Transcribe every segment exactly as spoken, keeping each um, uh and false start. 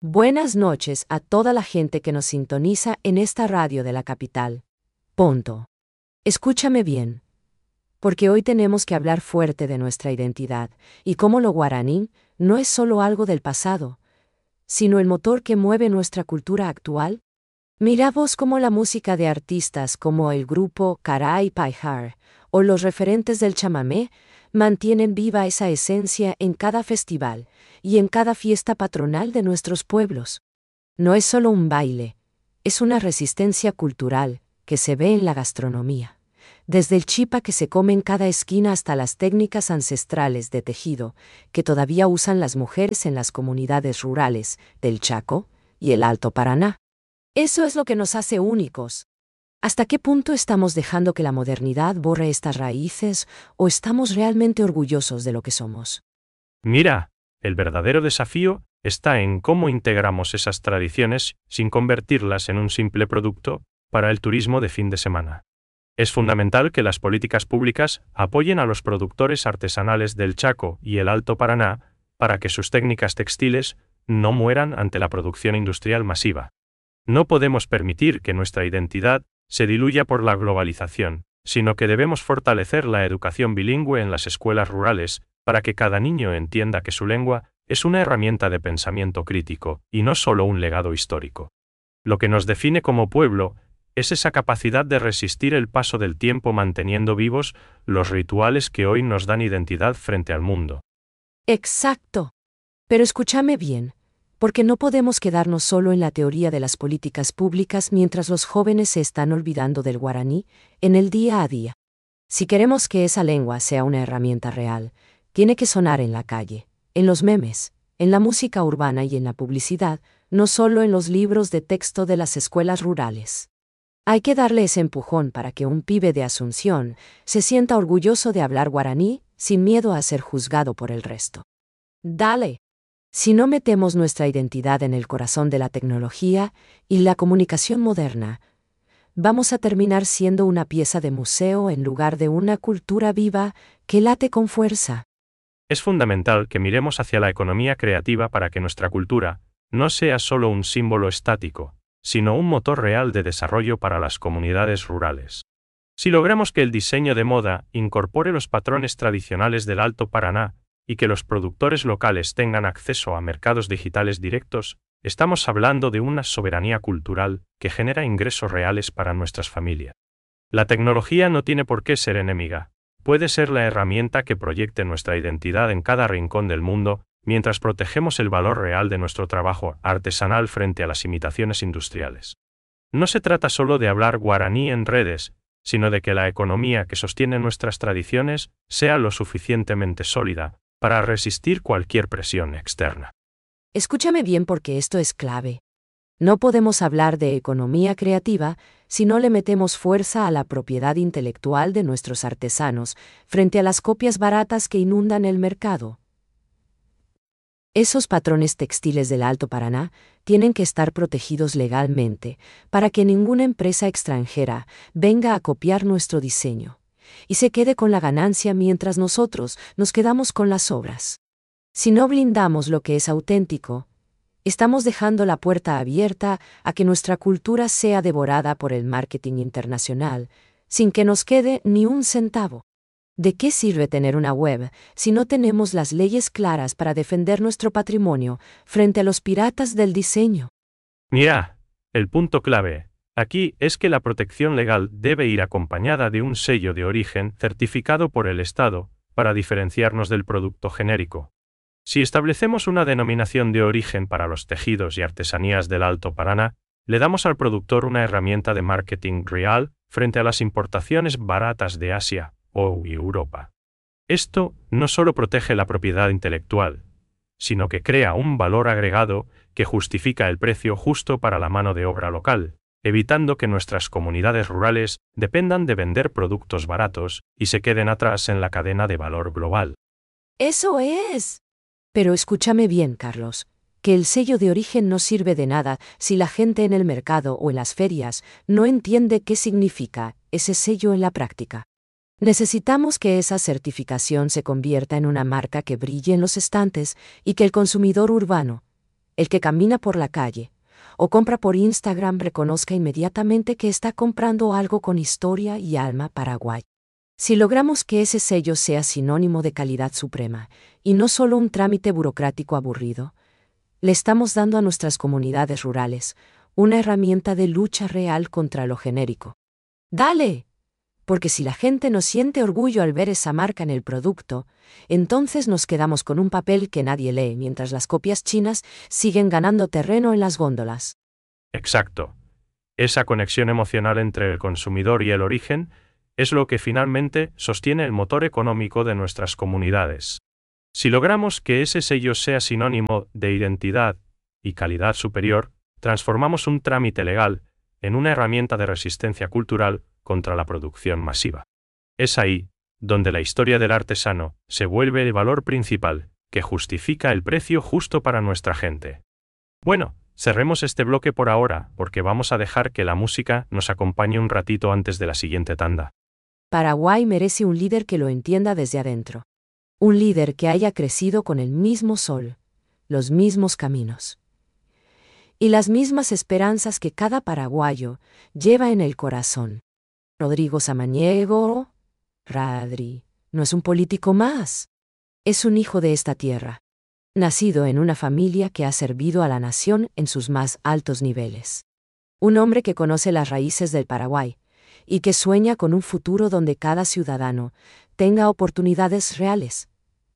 Buenas noches a toda la gente que nos sintoniza en esta radio de la capital. Punto. Escúchame bien, porque hoy tenemos que hablar fuerte de nuestra identidad y cómo lo guaraní no es solo algo del pasado, sino el motor que mueve nuestra cultura actual. Mira vos cómo la música de artistas como el grupo Caray Paijar o los referentes del chamamé mantienen viva esa esencia en cada festival y en cada fiesta patronal de nuestros pueblos. No es solo un baile, es una resistencia cultural que se ve en la gastronomía. Desde el chipa que se come en cada esquina hasta las técnicas ancestrales de tejido que todavía usan las mujeres en las comunidades rurales del Chaco y el Alto Paraná. Eso es lo que nos hace únicos. ¿Hasta qué punto estamos dejando que la modernidad borre estas raíces o estamos realmente orgullosos de lo que somos? Mira, el verdadero desafío está en cómo integramos esas tradiciones sin convertirlas en un simple producto para el turismo de fin de semana. Es fundamental que las políticas públicas apoyen a los productores artesanales del Chaco y el Alto Paraná para que sus técnicas textiles no mueran ante la producción industrial masiva. No podemos permitir que nuestra identidad se diluya por la globalización, sino que debemos fortalecer la educación bilingüe en las escuelas rurales para que cada niño entienda que su lengua es una herramienta de pensamiento crítico y no solo un legado histórico. Lo que nos define como pueblo es esa capacidad de resistir el paso del tiempo manteniendo vivos los rituales que hoy nos dan identidad frente al mundo. Exacto. Pero escúchame bien, porque no podemos quedarnos solo en la teoría de las políticas públicas mientras los jóvenes se están olvidando del guaraní en el día a día. Si queremos que esa lengua sea una herramienta real, tiene que sonar en la calle, en los memes, en la música urbana y en la publicidad, no solo en los libros de texto de las escuelas rurales. Hay que darle ese empujón para que un pibe de Asunción se sienta orgulloso de hablar guaraní sin miedo a ser juzgado por el resto. Dale. Si no metemos nuestra identidad en el corazón de la tecnología y la comunicación moderna, vamos a terminar siendo una pieza de museo en lugar de una cultura viva que late con fuerza. Es fundamental que miremos hacia la economía creativa para que nuestra cultura no sea solo un símbolo estático, sino un motor real de desarrollo para las comunidades rurales. Si logramos que el diseño de moda incorpore los patrones tradicionales del Alto Paraná, y que los productores locales tengan acceso a mercados digitales directos, estamos hablando de una soberanía cultural que genera ingresos reales para nuestras familias. La tecnología no tiene por qué ser enemiga, puede ser la herramienta que proyecte nuestra identidad en cada rincón del mundo, mientras protegemos el valor real de nuestro trabajo artesanal frente a las imitaciones industriales. No se trata solo de hablar guaraní en redes, sino de que la economía que sostiene nuestras tradiciones sea lo suficientemente sólida para resistir cualquier presión externa. Escúchame bien porque esto es clave. No podemos hablar de economía creativa si no le metemos fuerza a la propiedad intelectual de nuestros artesanos frente a las copias baratas que inundan el mercado. Esos patrones textiles del Alto Paraná tienen que estar protegidos legalmente para que ninguna empresa extranjera venga a copiar nuestro diseño y se quede con la ganancia mientras nosotros nos quedamos con las obras. Si no blindamos lo que es auténtico, estamos dejando la puerta abierta a que nuestra cultura sea devorada por el marketing internacional, sin que nos quede ni un centavo. ¿De qué sirve tener una web si no tenemos las leyes claras para defender nuestro patrimonio frente a los piratas del diseño? Mira, el punto clave aquí es que la protección legal debe ir acompañada de un sello de origen certificado por el Estado para diferenciarnos del producto genérico. Si establecemos una denominación de origen para los tejidos y artesanías del Alto Paraná, le damos al productor una herramienta de marketing real frente a las importaciones baratas de Asia o Europa. Esto no solo protege la propiedad intelectual, sino que crea un valor agregado que justifica el precio justo para la mano de obra local, evitando que nuestras comunidades rurales dependan de vender productos baratos y se queden atrás en la cadena de valor global. ¡Eso es! Pero escúchame bien, Carlos, que el sello de origen no sirve de nada si la gente en el mercado o en las ferias no entiende qué significa ese sello en la práctica. Necesitamos que esa certificación se convierta en una marca que brille en los estantes y que el consumidor urbano, El que camina por la calle o compra por Instagram reconozca inmediatamente que está comprando algo con historia y alma paraguaya. Si logramos que ese sello sea sinónimo de calidad suprema, y no solo un trámite burocrático aburrido, le estamos dando a nuestras comunidades rurales una herramienta de lucha real contra lo genérico. ¡Dale! Porque si la gente no siente orgullo al ver esa marca en el producto, entonces nos quedamos con un papel que nadie lee mientras las copias chinas siguen ganando terreno en las góndolas. Exacto. Esa conexión emocional entre el consumidor y el origen es lo que finalmente sostiene el motor económico de nuestras comunidades. Si logramos que ese sello sea sinónimo de identidad y calidad superior, transformamos un trámite legal en una herramienta de resistencia cultural contra la producción masiva. Es ahí donde la historia del artesano se vuelve el valor principal que justifica el precio justo para nuestra gente. Bueno, cerremos este bloque por ahora porque vamos a dejar que la música nos acompañe un ratito antes de la siguiente tanda. Paraguay merece un líder que lo entienda desde adentro. Un líder que haya crecido con el mismo sol, los mismos caminos y las mismas esperanzas que cada paraguayo lleva en el corazón. Rodrigo Samaniego, Radri, no es un político más. Es un hijo de esta tierra, nacido en una familia que ha servido a la nación en sus más altos niveles. Un hombre que conoce las raíces del Paraguay y que sueña con un futuro donde cada ciudadano tenga oportunidades reales.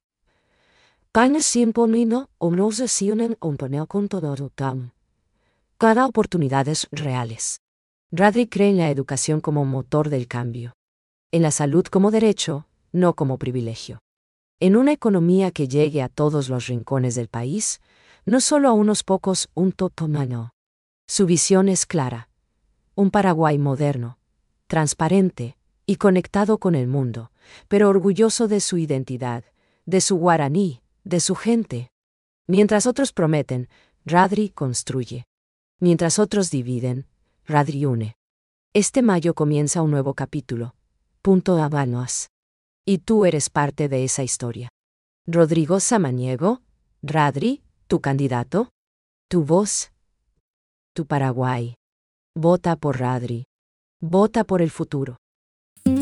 Cada oportunidades reales. Radri cree en la educación como motor del cambio. En la salud como derecho, no como privilegio. En una economía que llegue a todos los rincones del país, no solo a unos pocos, un totomano. Su visión es clara. Un Paraguay moderno, transparente y conectado con el mundo, pero orgulloso de su identidad, de su guaraní, de su gente. Mientras otros prometen, Radri construye. Mientras otros dividen, Radri une. Este mayo comienza un nuevo capítulo. Punto Habanos. Y tú eres parte de esa historia. Rodrigo Samaniego, Radri, tu candidato, tu voz, tu Paraguay. Vota por Radri. Vota por el futuro.